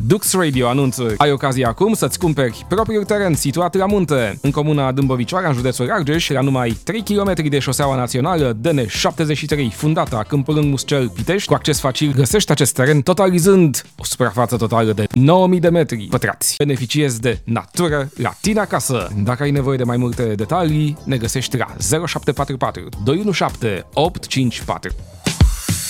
Dux Radio anunță: ai ocazia acum să-ți cumperi propriul teren situat la munte, în comuna Dâmbovicioara, în județul Argeș, la numai 3 km de șoseaua națională DN73, fundata Câmpul Lâng Muscel Pitești. Cu acces facil găsești acest teren, totalizând o suprafață totală de 9000 de metri pătrați. Beneficiezi de natură la tine acasă. Dacă ai nevoie de mai multe detalii, ne găsești la 0744 217 854.